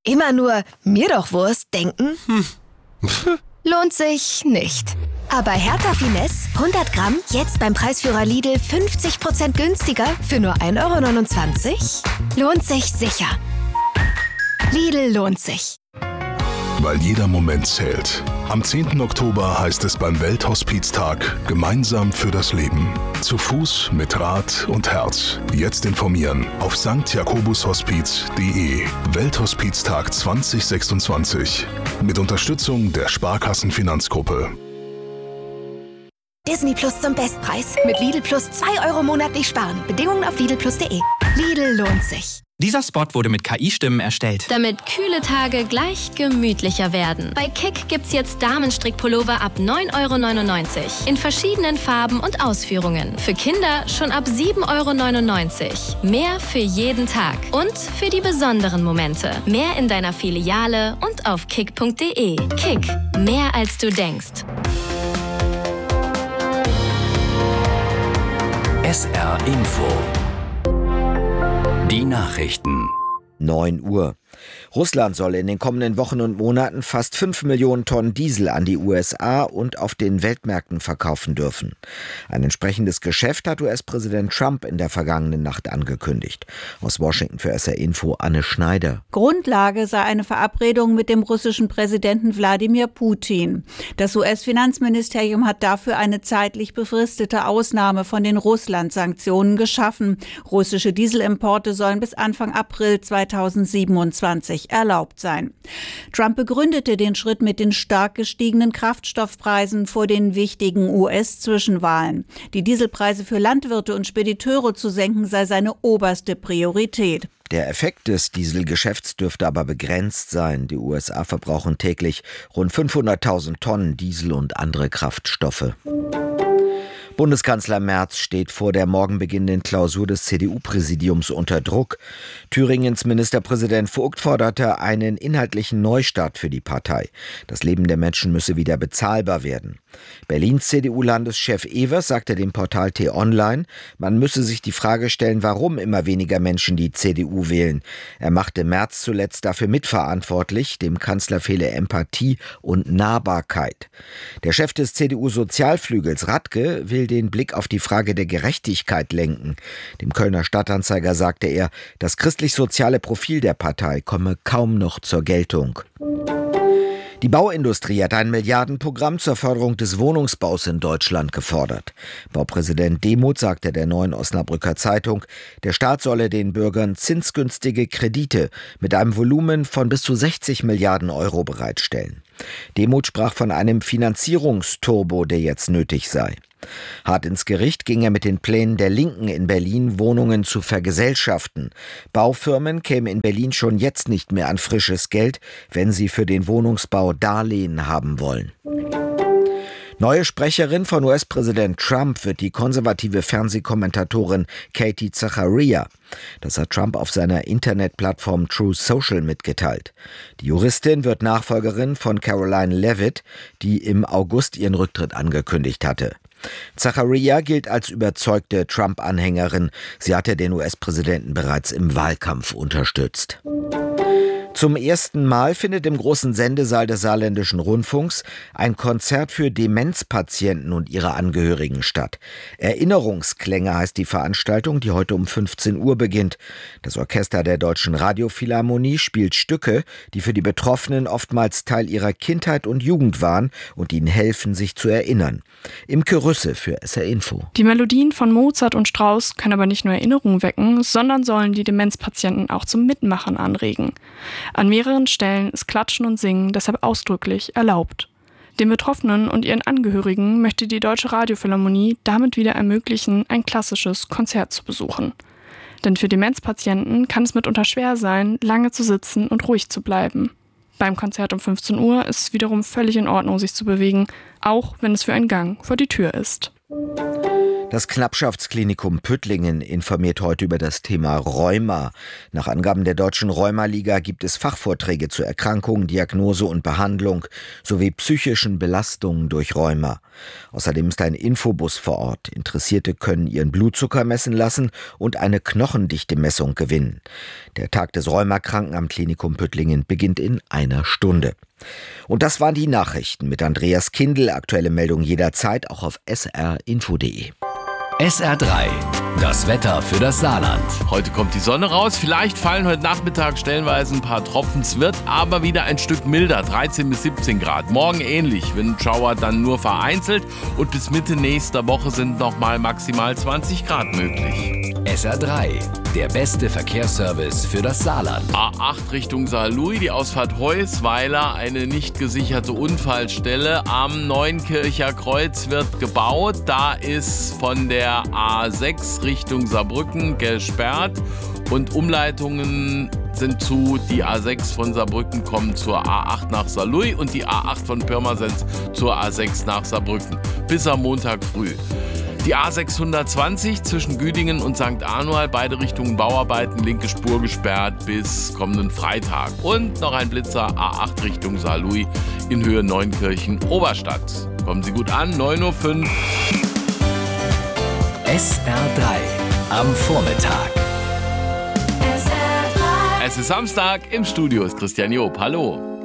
Immer nur mir doch Wurst denken? Lohnt sich nicht. Aber Hertha Finesse 100 Gramm jetzt beim Preisführer Lidl 50% günstiger für nur 1,29 €? Lohnt sich sicher. Lidl lohnt sich. Weil jeder Moment zählt. Am 10. Oktober heißt es beim Welthospiztag gemeinsam für das Leben. Zu Fuß, mit Rad und Herz. Jetzt informieren auf stjakobushospiz.de. Welthospiztag 2026. Mit Unterstützung der Sparkassenfinanzgruppe. Disney Plus zum Bestpreis. Mit Lidl Plus 2 € monatlich sparen. Bedingungen auf lidlplus.de. Lidl lohnt sich. Dieser Spot wurde mit KI-Stimmen erstellt. Damit kühle Tage gleich gemütlicher werden. Bei Kick gibt's jetzt Damenstrickpullover ab 9,99 € in verschiedenen Farben und Ausführungen. Für Kinder schon ab 7,99 €. Mehr für jeden Tag und für die besonderen Momente. Mehr in deiner Filiale und auf kick.de. Kick, mehr als du denkst. SR Info. Die Nachrichten. 9 Uhr. Russland soll in den kommenden Wochen und Monaten fast 5 Millionen Tonnen Diesel an die USA und auf den Weltmärkten verkaufen dürfen. Ein entsprechendes Geschäft hat US-Präsident Trump in der vergangenen Nacht angekündigt. Aus Washington für SR Info Anne Schneider. Grundlage sei eine Verabredung mit dem russischen Präsidenten Wladimir Putin. Das US-Finanzministerium hat dafür eine zeitlich befristete Ausnahme von den Russland-Sanktionen geschaffen. Russische Dieselimporte sollen bis Anfang April 2027 erlaubt sein. Trump begründete den Schritt mit den stark gestiegenen Kraftstoffpreisen vor den wichtigen US-Zwischenwahlen. Die Dieselpreise für Landwirte und Spediteure zu senken sei seine oberste Priorität. Der Effekt des Dieselgeschäfts dürfte aber begrenzt sein. Die USA verbrauchen täglich rund 500.000 Tonnen Diesel und andere Kraftstoffe. Bundeskanzler Merz steht vor der morgen beginnenden Klausur des CDU-Präsidiums unter Druck. Thüringens Ministerpräsident Vogt forderte einen inhaltlichen Neustart für die Partei. Das Leben der Menschen müsse wieder bezahlbar werden. Berlins CDU-Landeschef Evers sagte dem Portal T-Online, man müsse sich die Frage stellen, warum immer weniger Menschen die CDU wählen. Er machte Merz zuletzt dafür mitverantwortlich, dem Kanzler fehle Empathie und Nahbarkeit. Der Chef des CDU-Sozialflügels Radke will den Blick auf die Frage der Gerechtigkeit lenken. Dem Kölner Stadtanzeiger sagte er, das christlich-soziale Profil der Partei komme kaum noch zur Geltung. Die Bauindustrie hat ein Milliardenprogramm zur Förderung des Wohnungsbaus in Deutschland gefordert. Baupräsident Demuth sagte der Neuen Osnabrücker Zeitung, der Staat solle den Bürgern zinsgünstige Kredite mit einem Volumen von bis zu 60 Milliarden € bereitstellen. Demuth sprach von einem Finanzierungsturbo, der jetzt nötig sei. Hart ins Gericht ging er mit den Plänen der Linken in Berlin, Wohnungen zu vergesellschaften. Baufirmen kämen in Berlin schon jetzt nicht mehr an frisches Geld, wenn sie für den Wohnungsbau Darlehen haben wollen. Neue Sprecherin von US-Präsident Trump wird die konservative Fernsehkommentatorin Katie Zachariah. Das hat Trump auf seiner Internetplattform Truth Social mitgeteilt. Die Juristin wird Nachfolgerin von Caroline Leavitt, die im August ihren Rücktritt angekündigt hatte. Zachariah gilt als überzeugte Trump-Anhängerin. Sie hatte den US-Präsidenten bereits im Wahlkampf unterstützt. Zum ersten Mal findet im großen Sendesaal des Saarländischen Rundfunks ein Konzert für Demenzpatienten und ihre Angehörigen statt. Erinnerungsklänge heißt die Veranstaltung, die heute um 15 Uhr beginnt. Das Orchester der Deutschen Radiophilharmonie spielt Stücke, die für die Betroffenen oftmals Teil ihrer Kindheit und Jugend waren und ihnen helfen, sich zu erinnern. Imke Rüsse für SR Info. Die Melodien von Mozart und Strauss können aber nicht nur Erinnerungen wecken, sondern sollen die Demenzpatienten auch zum Mitmachen anregen. An mehreren Stellen ist Klatschen und Singen deshalb ausdrücklich erlaubt. Den Betroffenen und ihren Angehörigen möchte die Deutsche Radiophilharmonie damit wieder ermöglichen, ein klassisches Konzert zu besuchen. Denn für Demenzpatienten kann es mitunter schwer sein, lange zu sitzen und ruhig zu bleiben. Beim Konzert um 15 Uhr ist es wiederum völlig in Ordnung, sich zu bewegen, auch wenn es für einen Gang vor die Tür ist. Das Knappschaftsklinikum Püttlingen informiert heute über das Thema Rheuma. Nach Angaben der Deutschen Rheuma-Liga gibt es Fachvorträge zur Erkrankung, Diagnose und Behandlung sowie psychischen Belastungen durch Rheuma. Außerdem ist ein Infobus vor Ort. Interessierte können ihren Blutzucker messen lassen und eine Knochendichte-Messung gewinnen. Der Tag des Rheumakranken am Klinikum Püttlingen beginnt in einer Stunde. Und das waren die Nachrichten mit Andreas Kindl. Aktuelle Meldungen jederzeit auch auf srinfo.de. SR3, das Wetter für das Saarland. Heute kommt die Sonne raus, vielleicht fallen heute Nachmittag stellenweise ein paar Tropfen. Es wird aber wieder ein Stück milder, 13 bis 17 Grad. Morgen ähnlich, Windschauer dann nur vereinzelt und bis Mitte nächster Woche sind nochmal maximal 20 Grad möglich. SR3, der beste Verkehrsservice für das Saarland. A8 Richtung Saarlouis, die Ausfahrt Heusweiler, eine nicht gesicherte Unfallstelle. Am Neunkircher Kreuz wird gebaut, da ist von der A6 Richtung Saarbrücken gesperrt und Umleitungen sind zu. Die A6 von Saarbrücken kommt zur A8 nach Saarlouis und die A8 von Pirmasens zur A6 nach Saarbrücken. Bis am Montag früh. Die A620 zwischen Güdingen und St. Anual, beide Richtungen Bauarbeiten, linke Spur gesperrt bis kommenden Freitag. Und noch ein Blitzer A8 Richtung Saarlouis in Höhe Neunkirchen-Oberstadt. Kommen Sie gut an, 9:05 Uhr. SR3 am Vormittag. Es ist Samstag, im Studio ist Christian Job. Hallo.